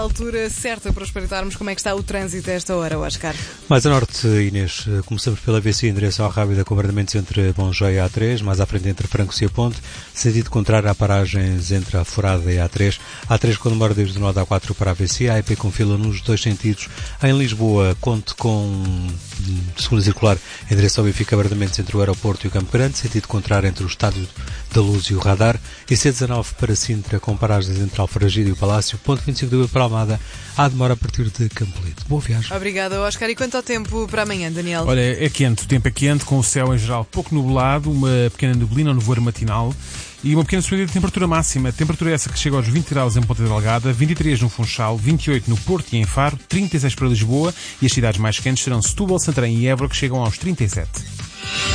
Altura certa para espreitarmos como é que está o trânsito a esta hora, Oscar. Mais a norte, Inês, começamos pela VC em direção ao Rábida, com abrandamentos entre Bom-Joia e A3, mais à frente entre Francos e a Ponte, sentido contrário há paragens entre a Forada e a A3, A3 quando mora desde o nó da A4 para a VC, a EP com fila nos dois sentidos. Em Lisboa, conte com segunda circular em direção ao Benfica, abrandamentos entre o aeroporto e o Campo Grande, sentido contrário entre o Estádio da Luz e o Radar, e C19 para Sintra, com paragens entre Alfragide e o Palácio, ponto 25 de abril para Almada, há demora a partir de Campolide. Boa viagem. Obrigada, Oscar. E quanto ao tempo para amanhã, Daniel? Olha, é quente, o tempo é quente, com o céu em geral pouco nublado, uma pequena neblina ou nevoeiro matinal e uma pequena subida de temperatura máxima. A temperatura é essa que chega aos 20 graus em Ponta Delgada, 23 no Funchal, 28 no Porto e em Faro, 36 para Lisboa, e as cidades mais quentes serão Setúbal, Santarém e Évora, que chegam aos 37.